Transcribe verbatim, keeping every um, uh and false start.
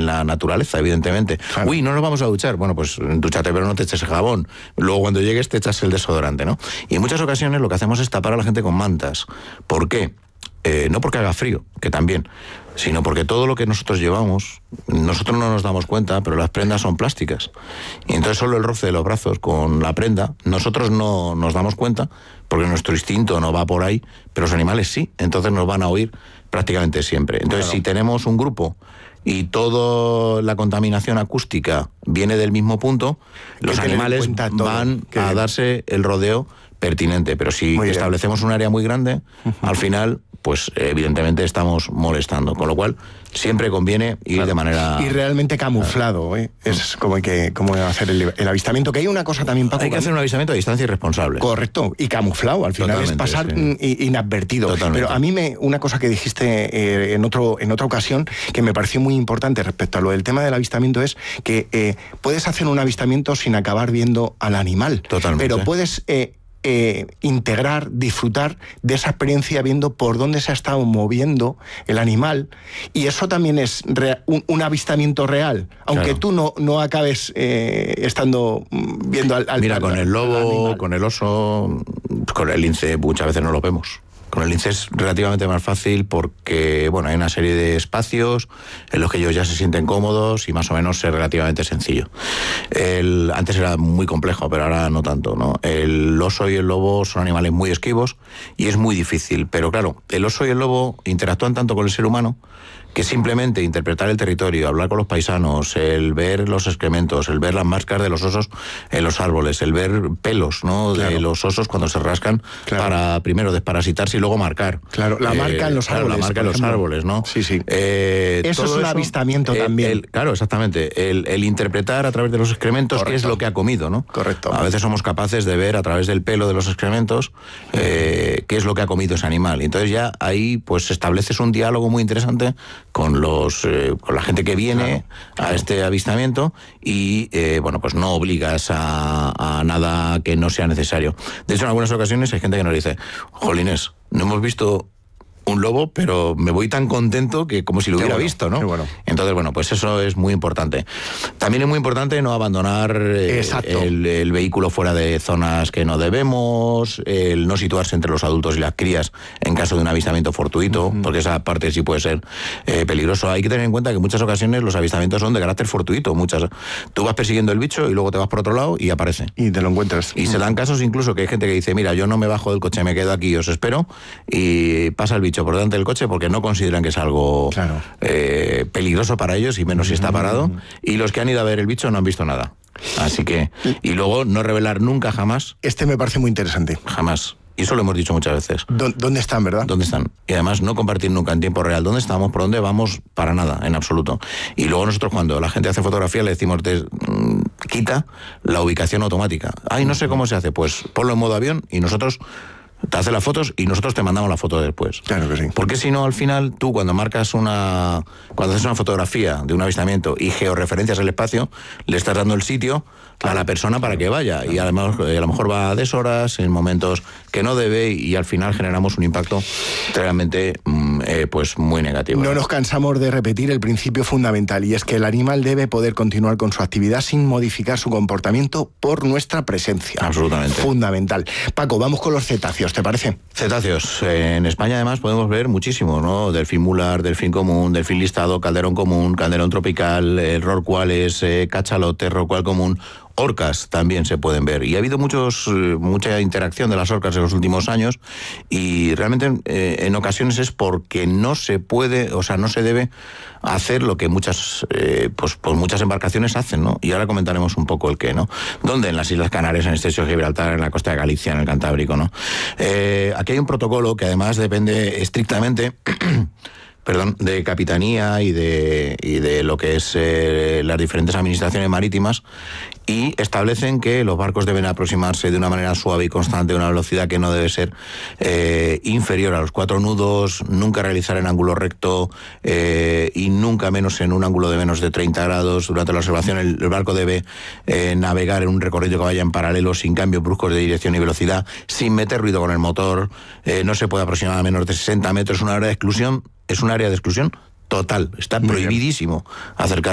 en la naturaleza, evidentemente. Claro. Uy, no nos vamos a duchar. Bueno, pues dúchate, pero no te eches el jabón. Luego cuando llegues te echas el desodorante, ¿no? Y en muchas ocasiones lo que hacemos es tapar a la gente con mantas. ¿Por qué? Eh, no porque haga frío, que también, sino porque todo lo que nosotros llevamos, nosotros no nos damos cuenta, pero las prendas son plásticas. Y entonces solo el roce de los brazos con la prenda, nosotros no nos damos cuenta, porque nuestro instinto no va por ahí, pero los animales sí, entonces nos van a oír prácticamente siempre. Entonces, claro, si tenemos un grupo y toda la contaminación acústica viene del mismo punto, los animales van que... a darse el rodeo pertinente. Pero si muy establecemos bien un área muy grande, uh-huh, al final, pues evidentemente estamos molestando. Con lo cual, siempre conviene ir claro, de manera... Y realmente camuflado, ¿eh? Es como hay que como hacer el, el avistamiento. Que hay una cosa también, Paco... Hay que hacer un avistamiento a distancia irresponsable. Correcto, y camuflado. Al final totalmente, es pasar sí, inadvertido. Totalmente. Pero a mí me una cosa que dijiste eh, en, otro, en otra ocasión, que me pareció muy importante respecto a lo del tema del avistamiento, es que eh, puedes hacer un avistamiento sin acabar viendo al animal. Totalmente. Pero puedes... Eh, Eh, integrar, disfrutar de esa experiencia viendo por dónde se ha estado moviendo el animal, y eso también es rea- un, un avistamiento real, aunque claro, tú no, no acabes eh, estando viendo al, al Mira, al, con el lobo, al con el oso, con el lince muchas veces no lo vemos. Con el lince es relativamente más fácil porque, bueno, hay una serie de espacios en los que ellos ya se sienten cómodos y más o menos es relativamente sencillo. El, antes era muy complejo, pero ahora no tanto, ¿no? El oso y el lobo son animales muy esquivos y es muy difícil, pero claro, el oso y el lobo interactúan tanto con el ser humano que simplemente interpretar el territorio, hablar con los paisanos, el ver los excrementos, el ver las máscaras de los osos en los árboles, el ver pelos, ¿no? Claro. De los osos cuando se rascan, claro, para primero desparasitarse y luego marcar. Claro, la marca eh, en los árboles. Claro, la marca en los árboles, ¿no? Sí, sí. Eh, eso es un eso, avistamiento el, también. El, claro, exactamente. El, el interpretar a través de los excrementos qué es lo que ha comido, ¿no? Correcto. A veces somos capaces de ver a través del pelo de los excrementos eh, qué es lo que ha comido ese animal. Y entonces ya ahí pues estableces un diálogo muy interesante con los Eh, con la gente que viene claro, claro. a este avistamiento y, eh, bueno, pues no obligas a, a nada que no sea necesario. De hecho, en algunas ocasiones hay gente que nos dice, jolines, no hemos visto un lobo, pero me voy tan contento que como si lo hubiera bueno, visto, ¿no? Bueno. Entonces, bueno, pues eso es muy importante. También es muy importante no abandonar eh, el, el vehículo fuera de zonas que no debemos, el no situarse entre los adultos y las crías en caso de un avistamiento fortuito, uh-huh, porque esa parte sí puede ser eh, peligroso. Hay que tener en cuenta que en muchas ocasiones los avistamientos son de carácter fortuito. Muchas, tú vas persiguiendo el bicho y luego te vas por otro lado y aparece. Y te lo encuentras. Y uh-huh, se dan casos incluso que hay gente que dice, mira, yo no me bajo del coche, me quedo aquí y os espero, y pasa el bicho por delante del coche porque no consideran que es algo claro, eh, peligroso para ellos y menos si está parado, y los que han ido a ver el bicho no han visto nada. Así que, y luego no revelar nunca jamás. Este me parece muy interesante. Jamás. Y eso lo hemos dicho muchas veces. ¿Dónde están, verdad? ¿Dónde están? Y además no compartir nunca en tiempo real dónde estamos, por dónde vamos, para nada, en absoluto. Y luego nosotros cuando la gente hace fotografía le decimos, de, mmm, quita la ubicación automática. Ay, no sé cómo se hace. Pues ponlo en modo avión y nosotros te hace las fotos y nosotros te mandamos la foto después. Claro que sí. Porque si no, al final, tú cuando marcas una... Cuando haces una fotografía de un avistamiento y georreferencias el espacio, le estás dando el sitio claro, a la persona para que vaya. Claro. Y además, a lo mejor va a deshoras, en momentos que no debe, y al final generamos un impacto realmente eh, pues muy negativo. No nos cansamos de repetir el principio fundamental, y es que el animal debe poder continuar con su actividad sin modificar su comportamiento por nuestra presencia. Absolutamente. Fundamental. Paco, vamos con los cetáceos, ¿te parece? Cetáceos. En España además podemos ver muchísimos, ¿no? Delfín mular, delfín común, delfín listado, calderón común, calderón tropical, eh, rorcuales, eh, cachalote, rorcual común. Orcas también se pueden ver, y ha habido muchos mucha interacción de las orcas en los últimos años, y realmente eh, en ocasiones es porque no se puede, o sea, no se debe hacer lo que muchas eh, pues, pues muchas embarcaciones hacen, ¿no? Y ahora comentaremos un poco el qué, ¿no? ¿Dónde? En las Islas Canarias, en el Estrecho de Gibraltar, en la costa de Galicia, en el Cantábrico, ¿no? Eh, aquí hay un protocolo que además depende estrictamente perdón, de Capitanía y de, y de lo que es eh, las diferentes administraciones marítimas, y establecen que los barcos deben aproximarse de una manera suave y constante a una velocidad que no debe ser eh, inferior a los cuatro nudos, nunca realizar en ángulo recto eh, y nunca menos en un ángulo de menos de treinta grados. Durante la observación el, el barco debe eh, navegar en un recorrido que vaya en paralelo, sin cambios bruscos de dirección y velocidad, sin meter ruido con el motor, eh, no se puede aproximar a menos de sesenta metros, una área de exclusión, es un área de exclusión total, está Muy prohibidísimo bien. acercar